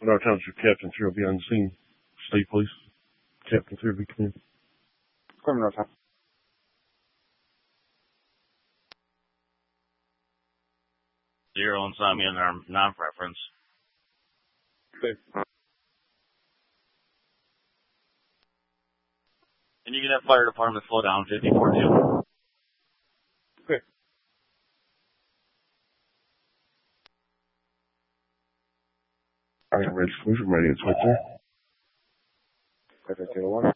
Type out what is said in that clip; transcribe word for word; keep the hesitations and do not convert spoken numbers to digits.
Our Township Captain three will be on scene. State Police. Captain three will be coming. Criminal time. Zero inside me in our non-preference. Okay. And you can have fire department slow down fifty-four two. Okay. I got red exclusion ready. It's right there. Perfect. Zero one.